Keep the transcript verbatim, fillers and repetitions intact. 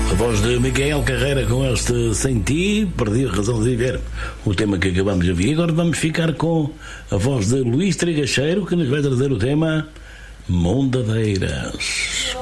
A voz de Micael Carreira com este Sem Ti, perdi a razão de viver, o tema que acabamos de ouvir. Agora vamos ficar com a voz de Luís Trigacheiro, que nos vai trazer o tema Mondadeiras.